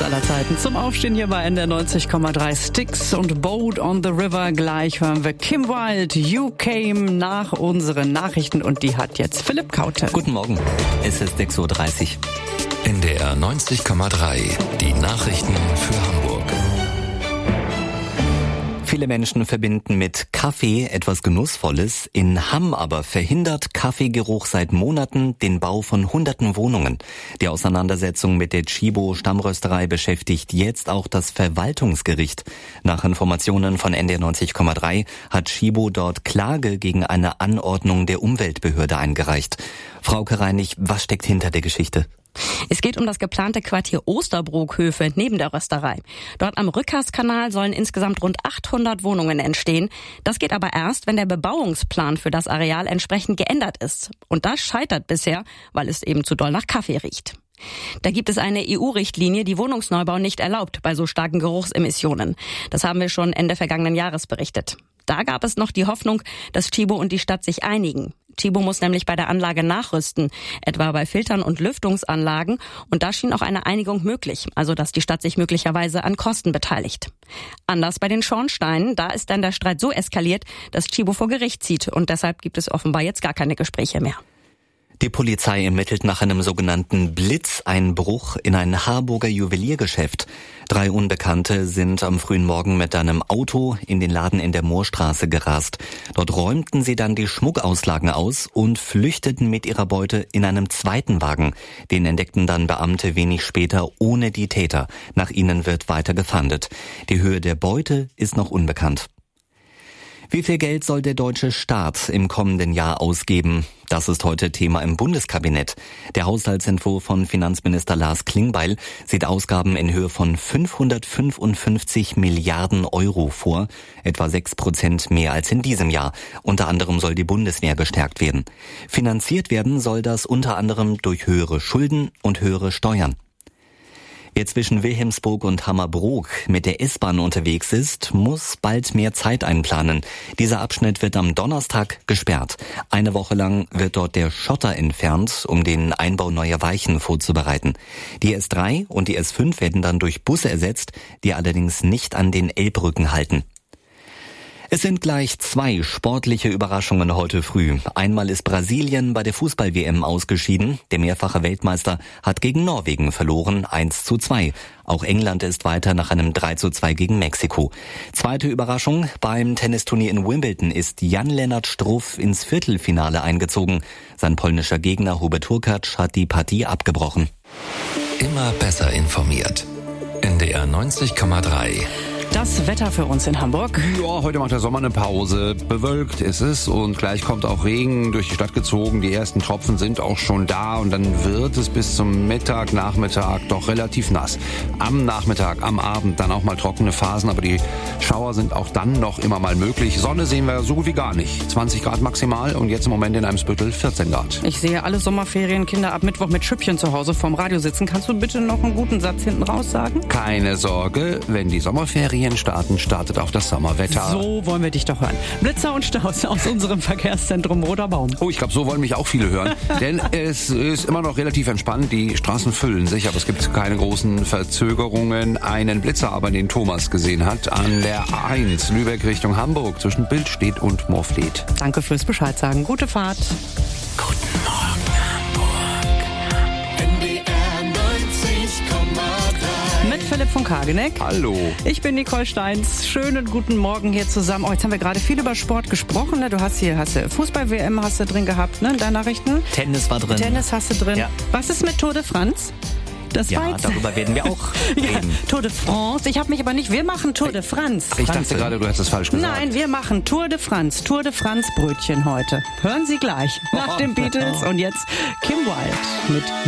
aller Zeiten. Zum Aufstehen hier bei NDR 90,3 Sticks und Boat on the River. Gleich hören wir Kim Wilde, You Came, nach unseren Nachrichten und die hat jetzt Philipp Kaute. Guten Morgen, es ist 6.30 Uhr. NDR 90,3, die Nachrichten für Hamburg. Viele Menschen verbinden mit Kaffee etwas Genussvolles. In Hamm aber verhindert Kaffeegeruch seit Monaten den Bau von hunderten Wohnungen. Die Auseinandersetzung mit der Tchibo Stammrösterei beschäftigt jetzt auch das Verwaltungsgericht. Nach Informationen von NDR 90,3 hat Tchibo dort Klage gegen eine Anordnung der Umweltbehörde eingereicht. Frauke Reinig, was steckt hinter der Geschichte? Es geht um das geplante Quartier Osterbrook-Höfe neben der Rösterei. Dort am Rückerskanal sollen insgesamt rund 800 Wohnungen entstehen. Das geht aber erst, wenn der Bebauungsplan für das Areal entsprechend geändert ist. Und das scheitert bisher, weil es eben zu doll nach Kaffee riecht. Da gibt es eine EU-Richtlinie, die Wohnungsneubau nicht erlaubt bei so starken Geruchsemissionen. Das haben wir schon Ende vergangenen Jahres berichtet. Da gab es noch die Hoffnung, dass Tchibo und die Stadt sich einigen. Tchibo muss nämlich bei der Anlage nachrüsten, etwa bei Filtern und Lüftungsanlagen. Und da schien auch eine Einigung möglich, also dass die Stadt sich möglicherweise an Kosten beteiligt. Anders bei den Schornsteinen, da ist dann der Streit so eskaliert, dass Tchibo vor Gericht zieht. Und deshalb gibt es offenbar jetzt gar keine Gespräche mehr. Die Polizei ermittelt nach einem sogenannten Blitzeinbruch in ein Harburger Juweliergeschäft. 3 Unbekannte sind am frühen Morgen mit einem Auto in den Laden in der Moorstraße gerast. Dort räumten sie dann die Schmuckauslagen aus und flüchteten mit ihrer Beute in einem zweiten Wagen. Den entdeckten dann Beamte wenig später ohne die Täter. Nach ihnen wird weiter gefahndet. Die Höhe der Beute ist noch unbekannt. Wie viel Geld soll der deutsche Staat im kommenden Jahr ausgeben? Das ist heute Thema im Bundeskabinett. Der Haushaltsentwurf von Finanzminister Lars Klingbeil sieht Ausgaben in Höhe von 555 Milliarden Euro vor, etwa 6% mehr als in diesem Jahr. Unter anderem soll die Bundeswehr gestärkt werden. Finanziert werden soll das unter anderem durch höhere Schulden und höhere Steuern. Wer zwischen Wilhelmsburg und Hammerbrook mit der S-Bahn unterwegs ist, muss bald mehr Zeit einplanen. Dieser Abschnitt wird am Donnerstag gesperrt. Eine Woche lang wird dort der Schotter entfernt, um den Einbau neuer Weichen vorzubereiten. Die S3 und die S5 werden dann durch Busse ersetzt, die allerdings nicht an den Elbbrücken halten. Es sind gleich 2 sportliche Überraschungen heute früh. Einmal ist Brasilien bei der Fußball-WM ausgeschieden. Der mehrfache Weltmeister hat gegen Norwegen verloren, 1:2. Auch England ist weiter nach einem 3:2 gegen Mexiko. Zweite Überraschung, beim Tennisturnier in Wimbledon ist Jan-Lennart Struff ins Viertelfinale eingezogen. Sein polnischer Gegner Hubert Hurkacz hat die Partie abgebrochen. Immer besser informiert. NDR 90,3. Das Wetter für uns in Hamburg. Ja, heute macht der Sommer eine Pause. Bewölkt ist es und gleich kommt auch Regen durch die Stadt gezogen. Die ersten Tropfen sind auch schon da und dann wird es bis zum Mittag, Nachmittag doch relativ nass. Am Nachmittag, am Abend dann auch mal trockene Phasen, aber die Schauer sind auch dann noch immer mal möglich. Sonne sehen wir so gut wie gar nicht. 20 Grad maximal und jetzt im Moment in Eimsbüttel 14 Grad. Ich sehe alle Sommerferienkinder ab Mittwoch mit Schüppchen zu Hause vorm Radio sitzen. Kannst du bitte noch einen guten Satz hinten raus sagen? Keine Sorge, wenn die Sommerferien starten, startet auch das Sommerwetter. So wollen wir dich doch hören. Blitzer und Staus aus unserem Verkehrszentrum Roter Baum. Oh, ich glaube, so wollen mich auch viele hören. Denn es ist immer noch relativ entspannt. Die Straßen füllen sich, aber es gibt keine großen Verzögerungen. Einen Blitzer aber, den Thomas gesehen hat, an der A1 Lübeck Richtung Hamburg zwischen Billstedt und Moorfleet. Danke fürs Bescheid sagen. Gute Fahrt. Guten Morgen, Hamburg. NDR 90,3. Mit Philipp von Kageneck. Hallo. Ich bin Nicole Steins. Schönen guten Morgen hier zusammen. Oh, jetzt haben wir gerade viel über Sport gesprochen. Ne? Du hast Fußball-WM hast du drin gehabt, ne, in deinen Nachrichten. Tennis war drin. Tennis hast du drin. Ja. Was ist mit Tour de France? Das war Ja, jetzt darüber werden wir auch ja, reden. Tour de France. Ich habe mich aber nicht. Wir machen Tour de France. Ich dachte gerade, du hast es falsch gesagt. Nein, wir machen Tour de France. Tour de France Brötchen heute. Hören Sie gleich nach den Beatles. Und jetzt Kim Wilde mit